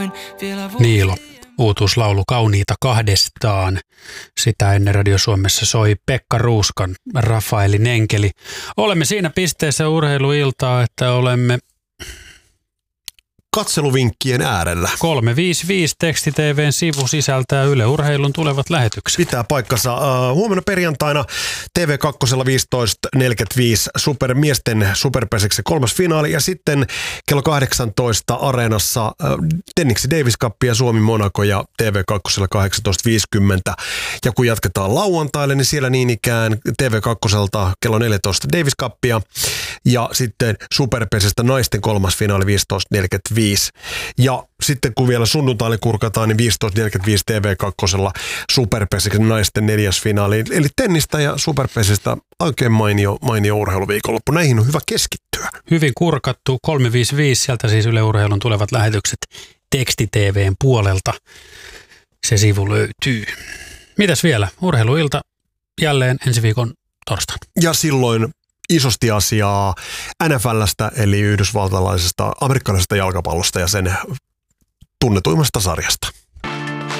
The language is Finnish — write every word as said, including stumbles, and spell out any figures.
Niilo, uutuuslaulu Kauniita kahdestaan. Sitä ennen Radio Suomessa soi Pekka Ruuskan Rafaelin enkeli. Olemme siinä pisteessä urheiluiltaa, että olemme katseluvinkkien äärellä. kolme viisi viisi Teksti T V:n sivu sisältää Yle Urheilun tulevat lähetykset. Pitää paikkansa. Uh, huomenna perjantaina T V kaksi viisitoista neljäkymmentäviisi supermiesten superpesiksen kolmas finaali ja sitten kello kahdeksantoista Areenassa uh, Tenniksi Davis Cup ja Suomi Monaco ja T V kaksi kahdeksantoista viisikymmentä. Ja kun jatketaan lauantaille, niin siellä niin ikään T V kaksi kello neljätoista Davis Cupia ja sitten superpesestä naisten kolmas finaali viisitoista neljäkymmentäviisi. Ja sitten kun vielä sunnuntaille kurkataan, niin viisitoista neljäkymmentäviisi T V kaksi superpesiksen naisten neljäs finaali. Eli tennistä ja superpesistä oikein mainio, mainio urheiluviikonloppu. Näihin on hyvä keskittyä. Hyvin kurkattu. kolme viisi viisi, sieltä siis Yle Urheilun tulevat lähetykset Teksti T V:n puolelta. Se sivu löytyy. Mitäs vielä? Urheiluilta jälleen ensi viikon torstaina. Ja silloin isosti asiaa N F L:stä eli yhdysvaltalaisesta, amerikkalaisesta jalkapallosta ja sen tunnetuimmasta sarjasta.